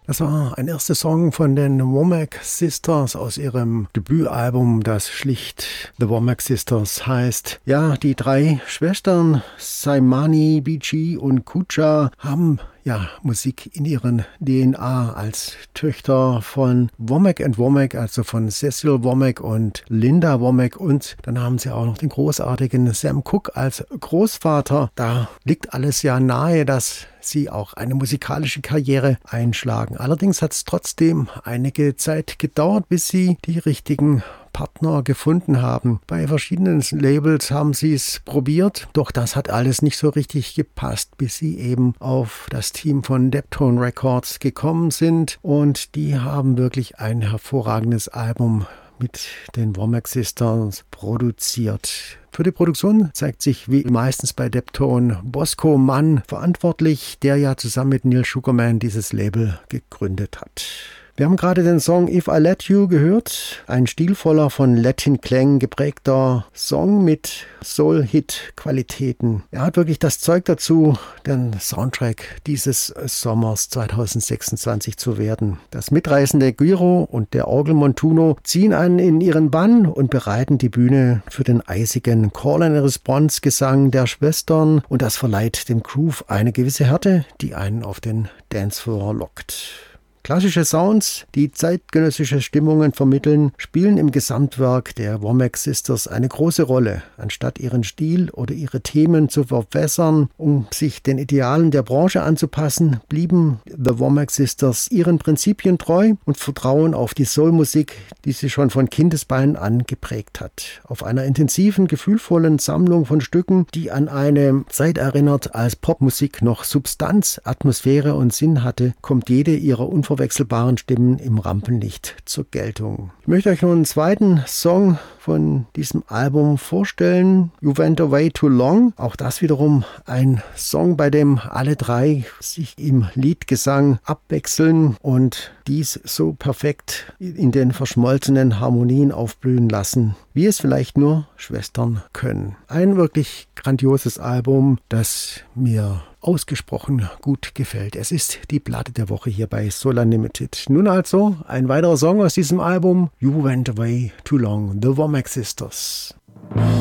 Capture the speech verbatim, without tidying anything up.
Das war ein erster Song von den Womack Sisters aus ihrem Debütalbum, das schlicht The Womack Sisters heißt. Ja, die drei Schwestern Saimani, Bichi und Kucha haben ja Musik in ihren D N A als Töchter von Womack and Womack, also von Cecil Womack und Linda Womack, und dann haben sie auch noch den großartigen Sam Cooke als Großvater. Da liegt alles ja nahe, dass sie auch eine musikalische Karriere einschlagen. Allerdings hat es trotzdem einige Zeit gedauert, bis sie die richtigen Partner gefunden haben. Bei verschiedenen Labels haben sie es probiert, doch das hat alles nicht so richtig gepasst, bis sie eben auf das Team von Deptone Records gekommen sind, und die haben wirklich ein hervorragendes Album mit den Womack Sisters produziert. Für die Produktion zeigt sich wie meistens bei Deptone Bosco Mann verantwortlich, der ja zusammen mit Neil Sugarman dieses Label gegründet hat. Wir haben gerade den Song If I Let You gehört, ein stilvoller, von Latin-Klängen geprägter Song mit Soul-Hit-Qualitäten. Er hat wirklich das Zeug dazu, den Soundtrack dieses Sommers zwanzig sechsundzwanzig zu werden. Das mitreißende Gyro und der Orgelmontuno ziehen einen in ihren Bann und bereiten die Bühne für den eisigen Call-and-Response-Gesang der Schwestern, und das verleiht dem Groove eine gewisse Härte, die einen auf den Dancefloor lockt. Klassische Sounds, die zeitgenössische Stimmungen vermitteln, spielen im Gesamtwerk der Womack Sisters eine große Rolle. Anstatt ihren Stil oder ihre Themen zu verwässern, um sich den Idealen der Branche anzupassen, blieben The Womack Sisters ihren Prinzipien treu und vertrauen auf die Soulmusik, die sie schon von Kindesbeinen an geprägt hat. Auf einer intensiven, gefühlvollen Sammlung von Stücken, die an eine Zeit erinnert, als Popmusik noch Substanz, Atmosphäre und Sinn hatte, kommt jede ihrer unverwechselbaren wechselbaren Stimmen im Rampenlicht zur Geltung. Ich möchte euch noch einen zweiten Song von diesem Album vorstellen, You Went Away Too Long. Auch das wiederum ein Song, bei dem alle drei sich im Liedgesang abwechseln und dies so perfekt in den verschmolzenen Harmonien aufblühen lassen, wie es vielleicht nur Schwestern können. Ein wirklich grandioses Album, das mir ausgesprochen gut gefällt. Es ist die Platte der Woche hier bei Soul Unlimited. Nun also ein weiterer Song aus diesem Album, You Went Away Too Long, The Womack Sisters.